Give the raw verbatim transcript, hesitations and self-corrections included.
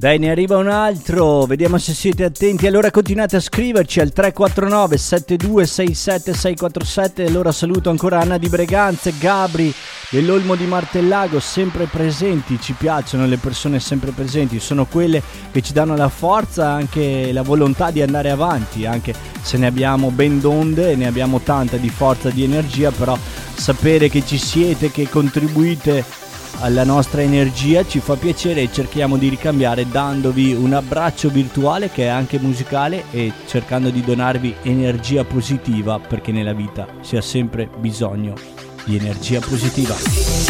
Dai, ne arriva un altro, vediamo se siete attenti. Allora continuate a scriverci al tre quattro nove sette due sei sette sei quattro sette. Allora saluto ancora Anna di Breganze, Gabri dell'Olmo di Martellago, sempre presenti. Ci piacciono le persone sempre presenti, sono quelle che ci danno la forza, anche la volontà di andare avanti, anche se ne abbiamo ben donde, ne abbiamo tanta di forza, di energia, però sapere che ci siete, che contribuite alla nostra energia ci fa piacere, e cerchiamo di ricambiare dandovi un abbraccio virtuale che è anche musicale e cercando di donarvi energia positiva, perché nella vita si ha sempre bisogno di energia positiva.